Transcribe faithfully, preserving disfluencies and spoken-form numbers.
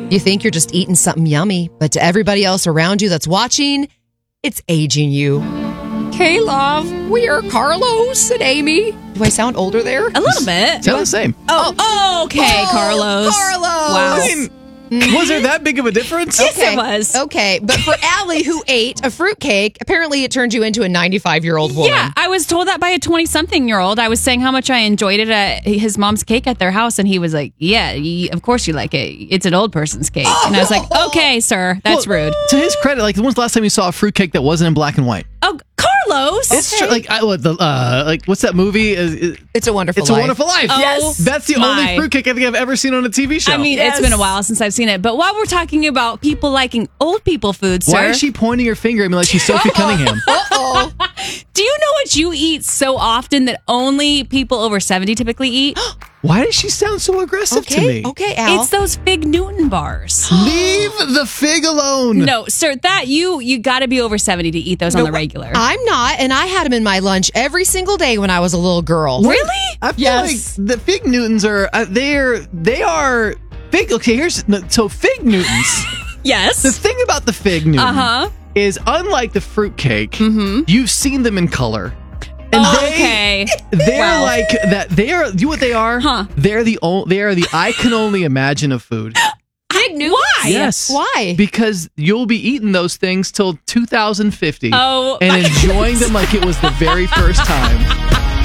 You think you're just eating something yummy, but to everybody else around you that's watching, it's aging you. Okay, love, we are Carlos and Amy. Do I sound older there? A little bit. Sound the same. Oh, oh okay, Oh, Carlos. Carlos. Wow. I mean, was there that big of a difference? Yes, it was. Okay, but for Allie, who ate a fruitcake, apparently it turned you into a ninety-five-year-old woman. Yeah, I was told that by a twenty-something-year-old. I was saying how much I enjoyed it at his mom's cake at their house, and he was like, yeah, y- of course you like it. It's an old person's cake. And I was like, okay, sir, that's Well, rude. To his credit, like, when's the last time you saw a fruitcake that wasn't in black and white? Oh, Carlos! It's true. Like, I, what, the, uh, like, what's that movie? Is, is, It's a Wonderful It's Life. a Wonderful Life. Oh, Yes. That's the my. only fruitcake I think I've ever seen on a T V show. I mean, Yes. it's been a while since I've seen it. But while we're talking about people liking old people food, sir, why is she pointing her finger at me like she's Sophie Cunningham? Uh-oh. do you know what you eat so often that only people over seventy typically eat? Why does she sound so aggressive to Okay, me? okay, Al. It's those Fig Newton bars. Leave the fig alone. No, sir, that you you got to be over seventy to eat those on the regular. I'm not, and I had them in my lunch every single day when I was a little girl. Really? I feel Yes. like the fig Newtons are uh, they're they are fig. Okay, here's no, so fig Newtons. Yes. The thing about the fig Newton Uh-huh. is, unlike the fruitcake, Mm-hmm. you've seen them in color. And Oh, they, okay. they're Wow. like that. They are. You know what they are? Huh. They're the only. They are the I can only imagine of food. Fig Newtons? Why? Yes. Why? Because you'll be eating those things till two thousand fifty. Oh, and my enjoying them like it was the very first time.